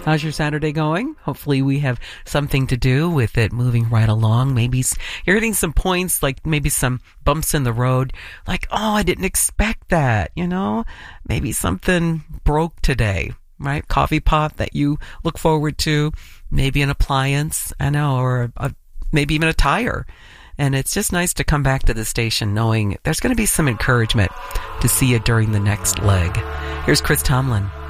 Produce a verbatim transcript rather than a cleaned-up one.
How's your Saturday going? Hopefully we have something to do with it moving right along. Maybe you're hitting some points, like maybe some bumps in the road, like, oh, I didn't expect that, you know? Maybe something broke today, right? Coffee pot that you look forward to, maybe an appliance, I know, or a, a, maybe even a tire. And it's just nice to come back to the station knowing there's going to be some encouragement to see you during the next leg. Here's Chris Tomlin.